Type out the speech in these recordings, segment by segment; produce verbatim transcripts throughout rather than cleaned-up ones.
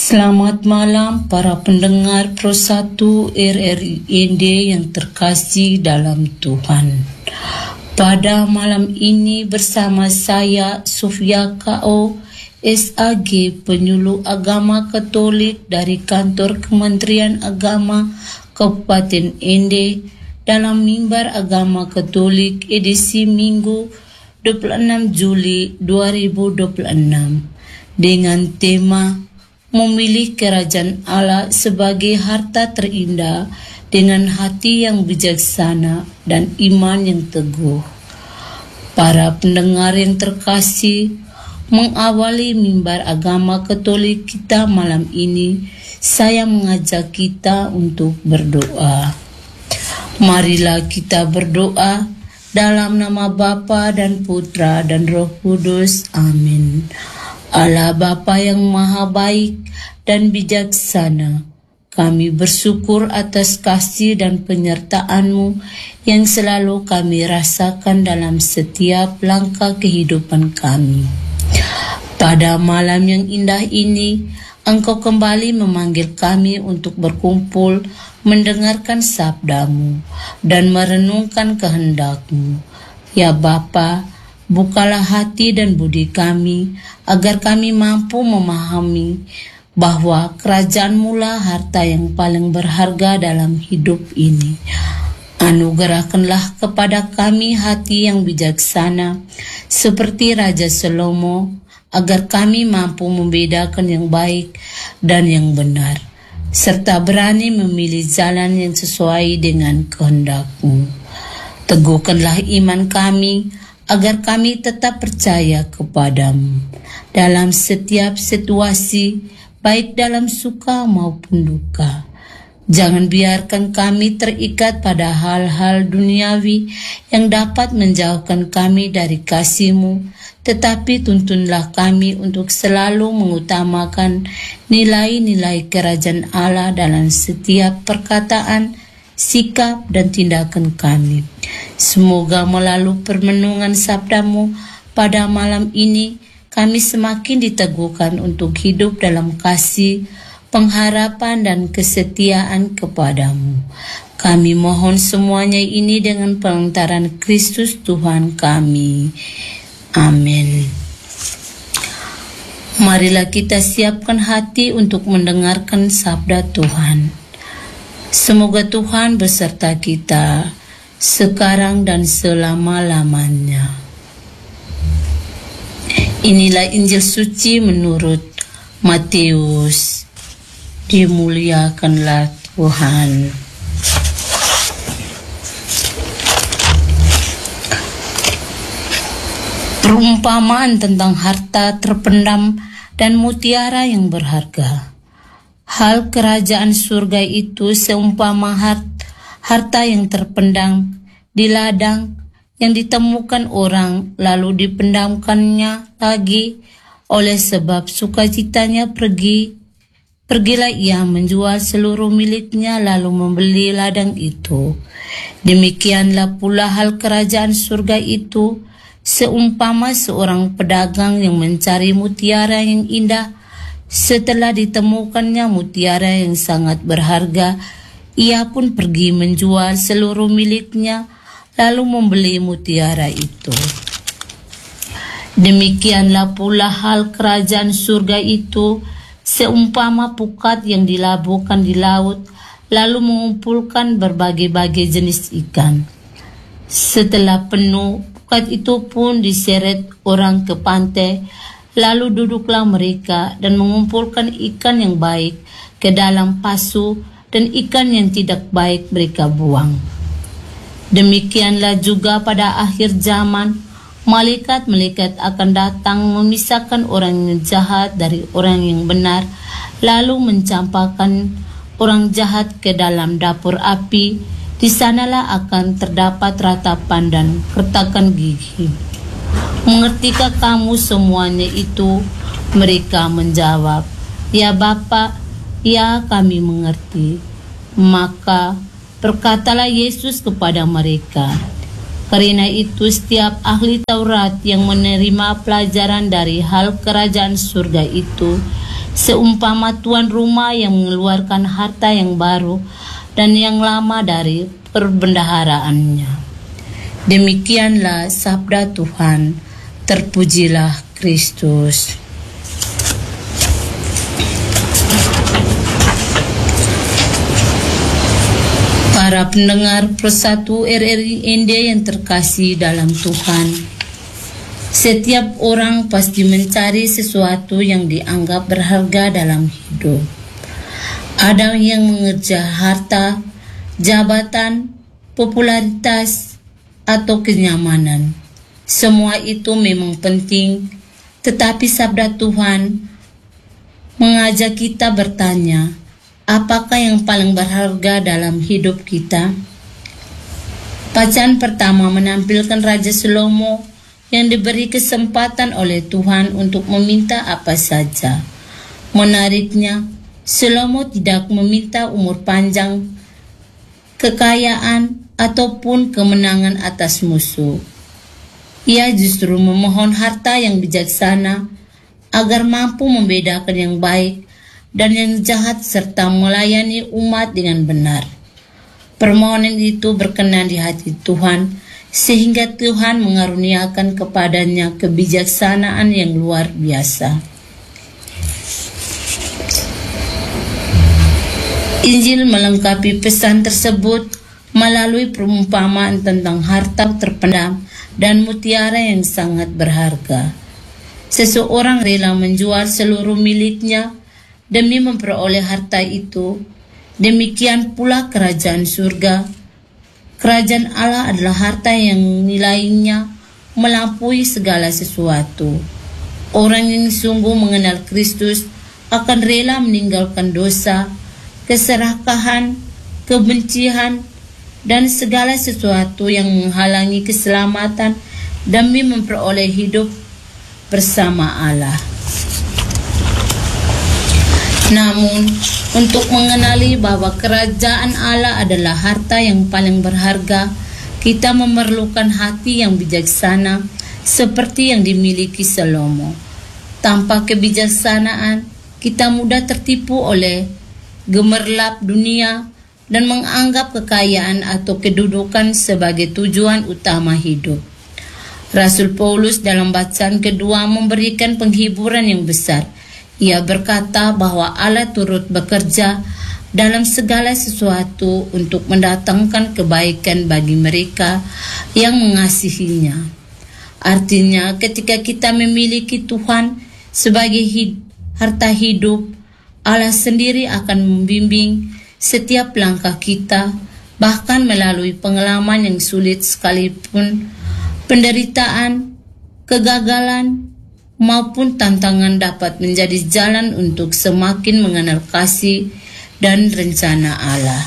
Selamat malam para pendengar Pro satu R R I N D yang terkasih dalam Tuhan. Pada malam ini bersama saya Sofia K O S A G, penyuluh agama Katolik dari Kantor Kementerian Agama Kabupaten N D dalam Mimbar Agama Katolik edisi Minggu dua puluh enam Juli dua ribu dua puluh enam dengan tema memilih kerajaan Allah sebagai harta terindah dengan hati yang bijaksana dan iman yang teguh. Para pendengar yang terkasih, mengawali mimbar agama Katolik kita malam ini, saya mengajak kita untuk berdoa. Marilah kita berdoa dalam nama Bapa dan Putra dan Roh Kudus. Amin. Allah Bapa yang Maha Baik dan Bijaksana, kami bersyukur atas kasih dan penyertaan-Mu yang selalu kami rasakan dalam setiap langkah kehidupan kami. Pada malam yang indah ini, Engkau kembali memanggil kami untuk berkumpul, mendengarkan sabda-Mu, dan merenungkan kehendak-Mu. Ya Bapa, bukalah hati dan budi kami, agar kami mampu memahami bahwa kerajaan-Mu lah harta yang paling berharga dalam hidup ini. Anugerahkanlah kepada kami hati yang bijaksana, seperti Raja Salomo, agar kami mampu membedakan yang baik dan yang benar, serta berani memilih jalan yang sesuai dengan kehendak-Mu. Teguhkanlah iman kami, agar kami tetap percaya kepada-Mu dalam setiap situasi, baik dalam suka maupun duka. Jangan biarkan kami terikat pada hal-hal duniawi yang dapat menjauhkan kami dari kasih-Mu, tetapi tuntunlah kami untuk selalu mengutamakan nilai-nilai kerajaan Allah dalam setiap perkataan, sikap, dan tindakan kami. Semoga melalui permenungan sabda-Mu pada malam ini, kami semakin diteguhkan untuk hidup dalam kasih, pengharapan, dan kesetiaan kepada-Mu. Kami mohon semuanya ini dengan pengantaran Kristus Tuhan kami. Amin. Marilah kita siapkan hati untuk mendengarkan sabda Tuhan. Semoga Tuhan beserta kita sekarang dan selama-lamanya. Inilah Injil suci menurut Matius. Dimuliakanlah Tuhan. Perumpamaan tentang harta terpendam dan mutiara yang berharga. Hal kerajaan surga itu seumpama harta yang terpendam di ladang yang ditemukan orang lalu dipendamkannya lagi. Oleh sebab sukacitanya pergi, pergilah ia menjual seluruh miliknya lalu membeli ladang itu. Demikianlah pula hal kerajaan surga itu seumpama seorang pedagang yang mencari mutiara yang indah. Setelah ditemukannya mutiara yang sangat berharga, ia pun pergi menjual seluruh miliknya, lalu membeli mutiara itu. Demikianlah pula hal kerajaan surga itu, seumpama pukat yang dilabuhkan di laut, lalu mengumpulkan berbagai-bagai jenis ikan. Setelah penuh, pukat itu pun diseret orang ke pantai, lalu duduklah mereka dan mengumpulkan ikan yang baik ke dalam pasu, dan ikan yang tidak baik mereka buang. Demikianlah juga pada akhir zaman, malaikat-malaikat akan datang memisahkan orang yang jahat dari orang yang benar, lalu mencampakkan orang jahat ke dalam dapur api. Di sanalah akan terdapat ratapan dan kertakan gigi. Mengertikah kamu semuanya itu? Mereka menjawab, ya Bapa, ya kami mengerti. Maka berkatalah Yesus kepada mereka, Karena itu setiap ahli Taurat yang menerima pelajaran dari hal kerajaan surga itu, seumpama tuan rumah yang mengeluarkan harta yang baru dan yang lama dari perbendaharaannya. Demikianlah sabda Tuhan, terpujilah Kristus. Para pendengar Persatu R R I N D yang terkasih dalam Tuhan, setiap orang pasti mencari sesuatu yang dianggap berharga dalam hidup. Ada yang mengejar harta, jabatan, popularitas, atau kenyamanan. Semua itu memang penting, tetapi sabda Tuhan mengajak kita bertanya, apakah yang paling berharga dalam hidup kita? Bacaan pertama menampilkan Raja Salomo yang diberi kesempatan oleh Tuhan untuk meminta apa saja. Menariknya, Salomo tidak meminta umur panjang, kekayaan, ataupun kemenangan atas musuh. Ia justru memohon harta yang bijaksana agar mampu membedakan yang baik dan yang jahat serta melayani umat dengan benar. Permohonan itu berkenan di hati Tuhan, sehingga Tuhan mengaruniakan kepadanya kebijaksanaan yang luar biasa. Injil melengkapi pesan tersebut melalui perumpamaan tentang harta terpendam dan mutiara yang sangat berharga. Seseorang rela menjual seluruh miliknya demi memperoleh harta itu. Demikian pula kerajaan surga. Kerajaan Allah adalah harta yang nilainya melampaui segala sesuatu. Orang yang sungguh mengenal Kristus akan rela meninggalkan dosa, keserakahan, kebencian, dan segala sesuatu yang menghalangi keselamatan demi memperoleh hidup bersama Allah. Namun, untuk mengenali bahwa kerajaan Allah adalah harta yang paling berharga, kita memerlukan hati yang bijaksana seperti yang dimiliki Salomo. Tanpa kebijaksanaan, kita mudah tertipu oleh gemerlap dunia dan menganggap kekayaan atau kedudukan sebagai tujuan utama hidup. Rasul Paulus dalam bacaan kedua memberikan penghiburan yang besar. Ia berkata bahwa Allah turut bekerja dalam segala sesuatu untuk mendatangkan kebaikan bagi mereka yang mengasihinya. Artinya, ketika kita memiliki Tuhan sebagai hid- harta hidup, Allah sendiri akan membimbing setiap langkah kita, bahkan melalui pengalaman yang sulit sekalipun, penderitaan, kegagalan, maupun tantangan dapat menjadi jalan untuk semakin mengenal kasih dan rencana Allah.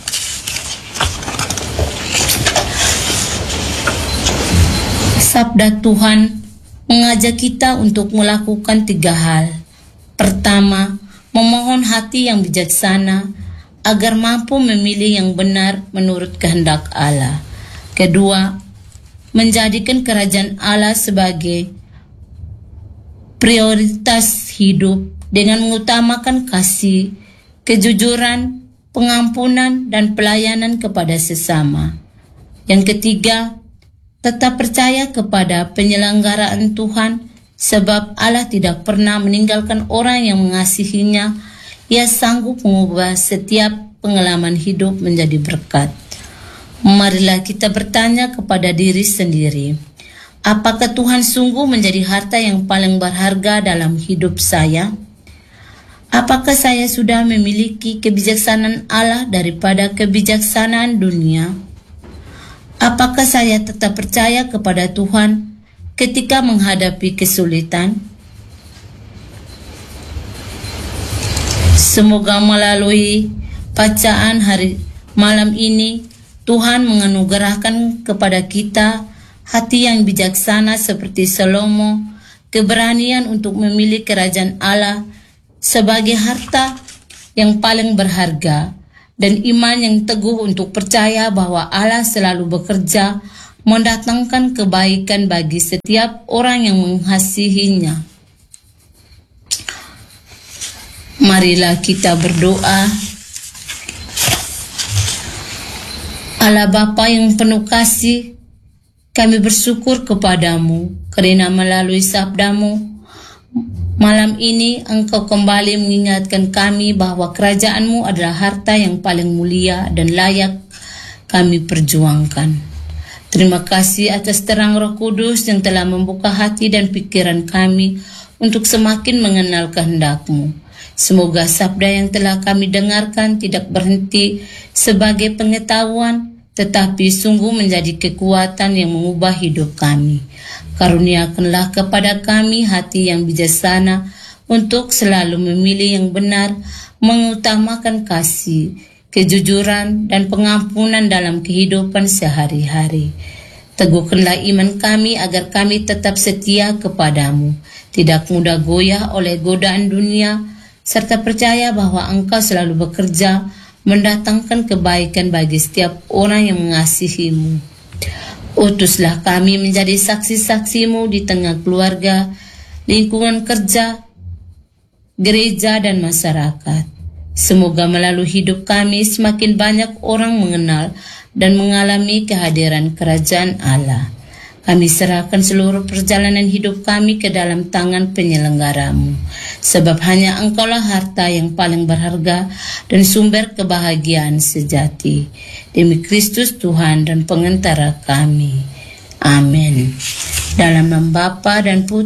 Sabda Tuhan mengajak kita untuk melakukan tiga hal. Pertama, memohon hati yang bijaksana agar mampu memilih yang benar menurut kehendak Allah. Kedua, menjadikan kerajaan Allah sebagai prioritas hidup dengan mengutamakan kasih, kejujuran, pengampunan, dan pelayanan kepada sesama. Yang ketiga, tetap percaya kepada penyelenggaraan Tuhan, sebab Allah tidak pernah meninggalkan orang yang mengasihinya. Ia sanggup mengubah setiap pengalaman hidup menjadi berkat. Marilah kita bertanya kepada diri sendiri, apakah Tuhan sungguh menjadi harta yang paling berharga dalam hidup saya? Apakah saya sudah memiliki kebijaksanaan Allah daripada kebijaksanaan dunia? Apakah saya tetap percaya kepada Tuhan ketika menghadapi kesulitan? Semoga melalui bacaan hari malam ini, Tuhan menganugerahkan kepada kita hati yang bijaksana seperti Salomo, keberanian untuk memilih kerajaan Allah sebagai harta yang paling berharga, dan iman yang teguh untuk percaya bahwa Allah selalu bekerja mendatangkan kebaikan bagi setiap orang yang mengasihinya. Marilah kita berdoa. Allah Bapa yang penuh kasih, kami bersyukur kepadamu karena melalui sabdamu malam ini Engkau kembali mengingatkan kami bahwa kerajaanmu adalah harta yang paling mulia dan layak kami perjuangkan. Terima kasih atas terang Roh Kudus yang telah membuka hati dan pikiran kami untuk semakin mengenal kehendak-Mu. Semoga sabda yang telah kami dengarkan tidak berhenti sebagai pengetahuan, tetapi sungguh menjadi kekuatan yang mengubah hidup kami. Karuniakanlah kepada kami hati yang bijaksana untuk selalu memilih yang benar, mengutamakan kasih, kejujuran, dan pengampunan dalam kehidupan sehari-hari. Teguhkanlah iman kami agar kami tetap setia kepadamu, tidak mudah goyah oleh godaan dunia, serta percaya bahwa Engkau selalu bekerja mendatangkan kebaikan bagi setiap orang yang mengasihimu. Utuslah kami menjadi saksi-saksimu di tengah keluarga, lingkungan kerja, gereja, dan masyarakat. Semoga melalui hidup kami semakin banyak orang mengenal dan mengalami kehadiran kerajaan Allah. Kami serahkan seluruh perjalanan hidup kami ke dalam tangan penyelenggaramu, sebab hanya Engkaulah harta yang paling berharga dan sumber kebahagiaan sejati. Demi Kristus Tuhan dan pengantara kami. Amin. Dalam nama Bapa dan Putra